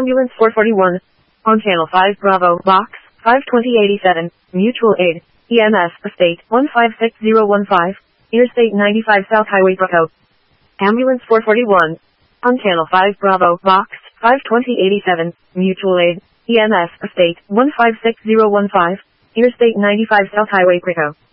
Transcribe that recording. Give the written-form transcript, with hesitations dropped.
Ambulance 441. On Channel 5 Bravo, Box 52087, Mutual Aid, EMS, State 156015, Interstate 95 South Highway Brookout. Ambulance 441. On Channel 5 Bravo, Box 52087, Mutual Aid, EMS, State 156015, Interstate 95 South Highway Brookout.